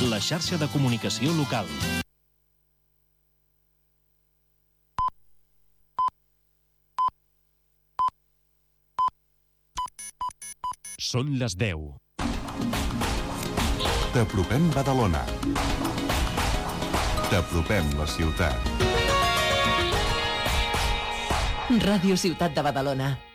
la xarxa de comunicació local. Són les 10. T'apropem Badalona. T'apropem la ciutat. Ràdio Ciutat de Badalona.